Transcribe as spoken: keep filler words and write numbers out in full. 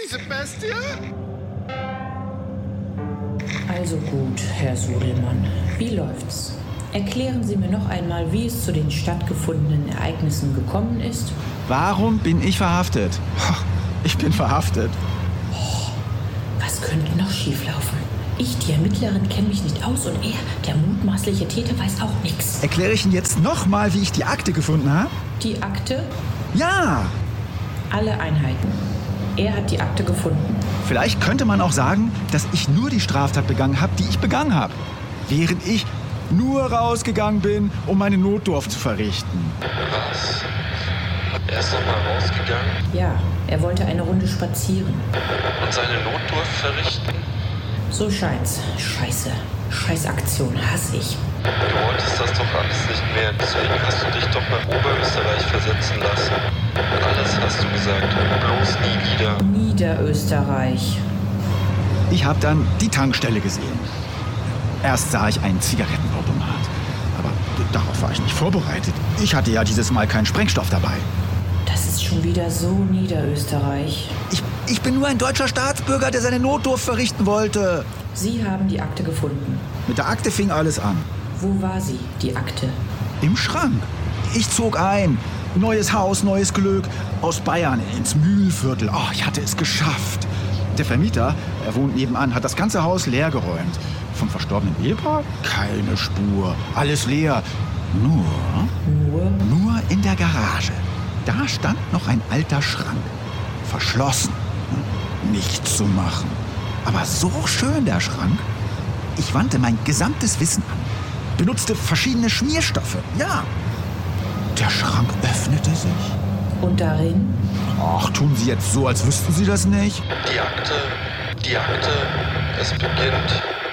diese Bestie? Also gut, Herr Sudelmann, wie läuft's? Erklären Sie mir noch einmal, wie es zu den stattgefundenen Ereignissen gekommen ist. Warum bin ich verhaftet? Ich bin verhaftet. Oh, was könnte noch schieflaufen? Ich, die Ermittlerin, kenne mich nicht aus und er, der mutmaßliche Täter, weiß auch nichts. Erkläre ich Ihnen jetzt nochmal, wie ich die Akte gefunden habe? Die Akte? Ja! Alle Einheiten. Er hat die Akte gefunden. Vielleicht könnte man auch sagen, dass ich nur die Straftat begangen habe, die ich begangen habe. Während ich nur rausgegangen bin, um meine Notdurft zu verrichten. Was? Er ist nochmal rausgegangen? Ja, er wollte eine Runde spazieren. Und seine Notdurft verrichten? So scheint's. Scheiße. Scheißaktion, hasse ich. Du wolltest das doch alles nicht mehr, deswegen hast du dich doch nach Oberösterreich versetzen lassen. Alles hast du gesagt, bloß nie wieder. Niederösterreich. Ich habe dann die Tankstelle gesehen. Erst sah ich einen Zigarettenautomat. Aber darauf war ich nicht vorbereitet. Ich hatte ja dieses Mal keinen Sprengstoff dabei. Das ist schon wieder so Niederösterreich. Ich, ich bin nur ein deutscher Staatsbürger, der seine Notdurft verrichten wollte. Sie haben die Akte gefunden. Mit der Akte fing alles an. Wo war sie, die Akte? Im Schrank. Ich zog ein. Neues Haus, neues Glück. Aus Bayern ins Mühlviertel. Oh, ich hatte es geschafft. Der Vermieter, er wohnt nebenan, hat das ganze Haus leer geräumt. Vom verstorbenen Ehepaar? Keine Spur. Alles leer. Nur... Nur? Nur in der Garage. Da stand noch ein alter Schrank. Verschlossen. Nichts zu machen. Aber so schön der Schrank. Ich wandte mein gesamtes Wissen an. Benutzte verschiedene Schmierstoffe. Ja. Der Schrank öffnete sich. Und darin? Ach, tun Sie jetzt so, als wüssten Sie das nicht. Die Akte, die Akte, es beginnt.